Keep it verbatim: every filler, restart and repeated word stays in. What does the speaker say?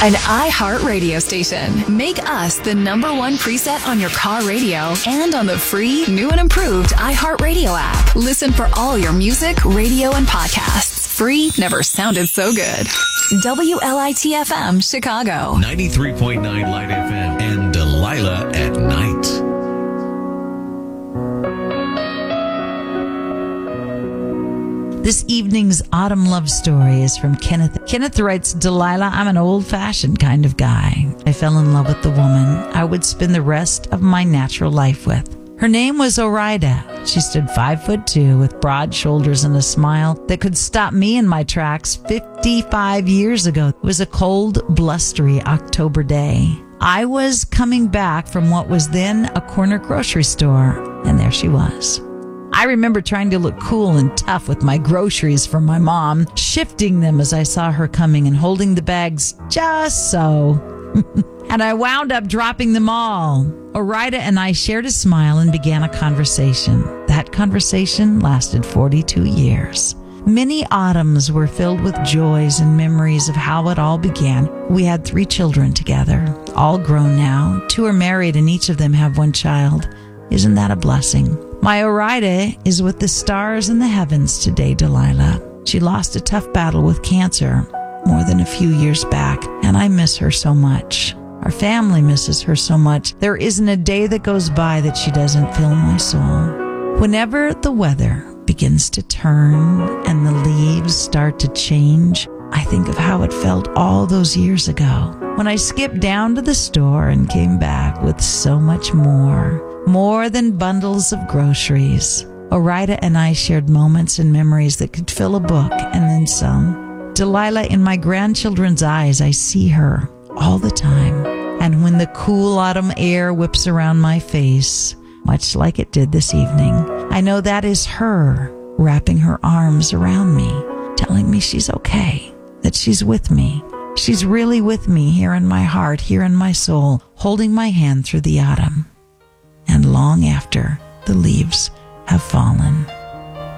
An iHeart radio station. Make us the number one preset on your car radio and on the free, new and improved iHeart Radio app. Listen for all your music, radio, and podcasts. Free never sounded so good. W L I T F M, Chicago. ninety-three point nine Light F M and Delilah at Night. This evening's autumn love story is from Kenneth. Kenneth writes, Delilah, I'm an old-fashioned kind of guy. I fell in love with the woman I would spend the rest of my natural life with. Her name was Orida. She stood five foot two with broad shoulders and a smile that could stop me in my tracks fifty-five years ago. It was a cold, blustery October day. I was coming back from what was then a corner grocery store, and there she was. I remember trying to look cool and tough with my groceries from my mom, shifting them as I saw her coming and holding the bags just so. And I wound up dropping them all. Orida and I shared a smile and began a conversation. That conversation lasted forty-two years. Many autumns were filled with joys and memories of how it all began. We had three children together, all grown now. Two are married and each of them have one child. Isn't that a blessing? My Orida is with the stars in the heavens today, Delilah. She lost a tough battle with cancer more than a few years back, and I miss her so much. Our family misses her so much. There isn't a day that goes by that she doesn't fill my soul. Whenever the weather begins to turn and the leaves start to change, I think of how it felt all those years ago when I skipped down to the store and came back with so much more. More than bundles of groceries. Orida and I shared moments and memories that could fill a book and then some. Delilah, in my grandchildren's eyes, I see her all the time. And when the cool autumn air whips around my face, much like it did this evening, I know that is her wrapping her arms around me, telling me she's okay, that she's with me. She's really with me here in my heart, here in my soul, holding my hand through the autumn. And long after the leaves have fallen.